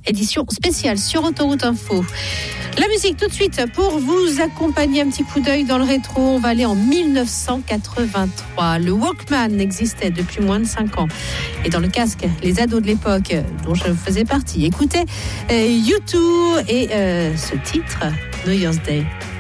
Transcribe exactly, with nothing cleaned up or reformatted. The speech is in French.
édition spéciale sur Autoroute Info. La musique tout de suite pour vous accompagner un petit coup d'œil dans le rétro. On va aller en dix-neuf cent quatre-vingt-trois. Le Walkman existait depuis moins de cinq ans. Et dans le casque, les ados de l'époque dont je faisais partie écoutaient euh, U deux et euh, ce titre, New Year's Day.